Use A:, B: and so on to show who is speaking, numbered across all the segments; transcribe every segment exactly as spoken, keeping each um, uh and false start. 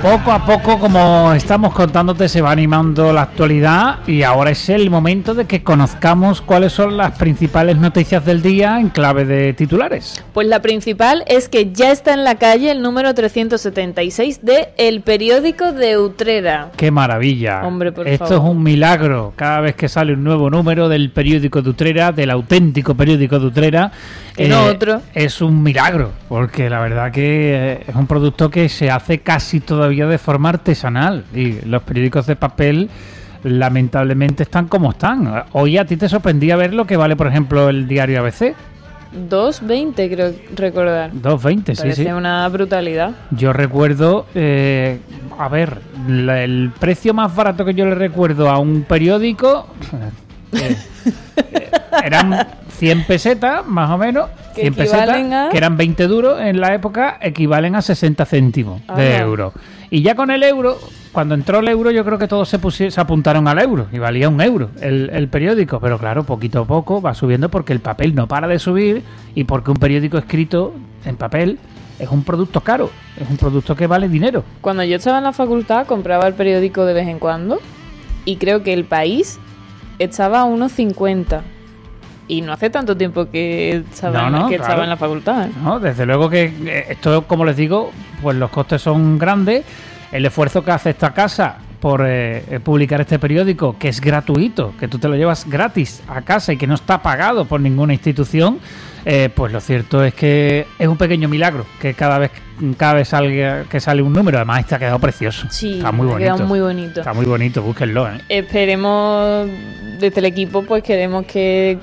A: Poco a poco, como estamos contándote, se va animando la actualidad y ahora es el momento de que conozcamos cuáles son las principales noticias del día en clave de titulares.
B: Pues la principal es que ya está en la calle el número trescientos setenta y seis de El Periódico de Utrera.
A: ¡Qué maravilla!
B: Hombre, por
A: Esto
B: favor.
A: es un milagro. Cada vez que sale un nuevo número del Periódico de Utrera, del auténtico Periódico de Utrera,
B: Que no otro.
A: es un milagro, porque la verdad que eh, es un producto que se hace casi todavía de forma artesanal y los periódicos de papel lamentablemente están como están. Hoy a ti te sorprendía ver lo que vale, por ejemplo, el diario A B C.
B: dos veinte creo recordar.
A: dos veinte, sí,
B: Parece
A: sí.
B: una brutalidad.
A: Yo recuerdo, eh, a ver, la- el precio más barato que yo le recuerdo a un periódico eh, eh, eran cien pesetas, más o menos,
B: Que
A: cien pesetas,
B: equivalen a-
A: que eran veinte duros en la época, equivalen a sesenta céntimos de
B: Ajá.
A: euro. Y ya con el euro, cuando entró el euro, yo creo que todos se, pusi- se apuntaron al euro y valía un euro el, el periódico. Pero claro, poquito a poco va subiendo porque el papel no para de subir y porque un periódico escrito en papel es un producto caro, es un producto que vale dinero.
B: Cuando yo estaba en la facultad compraba el periódico de vez en cuando y creo que El País estaba a uno cincuenta. Y no hace tanto tiempo que estaba,
A: No,
B: en, la-
A: no,
B: que
A: claro.
B: estaba en la facultad. ¿eh?
A: No, desde luego que eh, esto, como les digo, pues los costes son grandes. El esfuerzo que hace esta casa por eh, eh, publicar este periódico, que es gratuito, que tú te lo llevas gratis a casa y que no está pagado por ninguna institución, eh, pues lo cierto es que es un pequeño milagro que cada vez cada vez salga, que sale un número. Además, este ha quedado precioso.
B: Sí,
A: está muy
B: ha
A: bonito.
B: quedado muy bonito.
A: Está muy bonito, búsquenlo, ¿eh?
B: Esperemos, desde el equipo, pues queremos que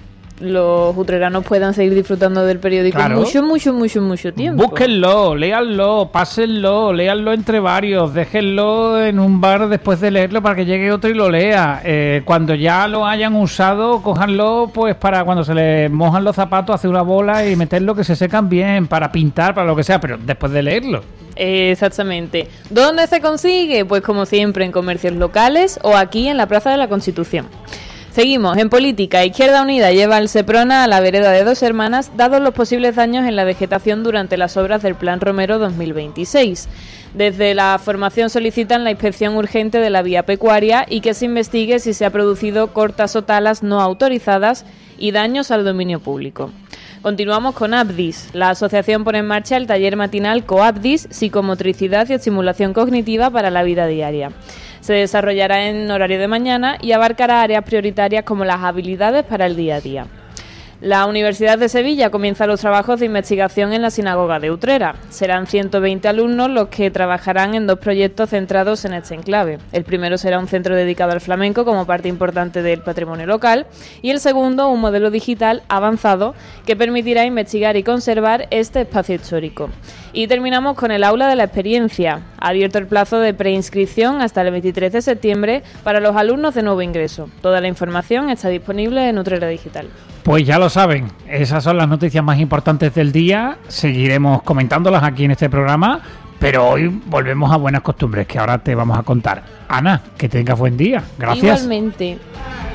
B: los utreranos puedan seguir disfrutando del periódico
A: Claro.
B: mucho, mucho, mucho, mucho tiempo.
A: Búsquenlo, léanlo, pásenlo, léanlo entre varios, déjenlo en un bar después de leerlo para que llegue otro y lo lea. Eh, cuando ya lo hayan usado, cójanlo pues para cuando se les mojan los zapatos, hacer una bola y meterlo que se secan bien, para pintar, para lo que sea, pero después de leerlo.
B: Exactamente. ¿Dónde se consigue? Pues como siempre en comercios locales o aquí en la Plaza de la Constitución. Seguimos. En política, Izquierda Unida lleva el Seprona a la vereda de Dos Hermanas, dados los posibles daños en la vegetación durante las obras del Plan Romero dos mil veintiséis. Desde la formación solicitan la inspección urgente de la vía pecuaria y que se investigue si se ha producido cortas o talas no autorizadas y daños al dominio público. Continuamos con APDIS. La asociación pone en marcha el taller matinal COAPDIS, Psicomotricidad y Estimulación Cognitiva para la Vida Diaria. Se desarrollará en horario de mañana y abarcará áreas prioritarias como las habilidades para el día a día. La Universidad de Sevilla comienza los trabajos de investigación en la sinagoga de Utrera. Serán ciento veinte alumnos los que trabajarán en dos proyectos centrados en este enclave. El primero será un centro dedicado al flamenco como parte importante del patrimonio local y el segundo un modelo digital avanzado que permitirá investigar y conservar este espacio histórico. Y terminamos con el aula de la experiencia. Ha abierto el plazo de preinscripción hasta el veintitrés de septiembre para los alumnos de nuevo ingreso. Toda la información está disponible en Utrera Digital.
A: Pues ya lo saben, esas son las noticias más importantes del día. Seguiremos comentándolas aquí en este programa, pero hoy volvemos a buenas costumbres que ahora te vamos a contar. Ana, que tengas buen día. Gracias.
B: Igualmente.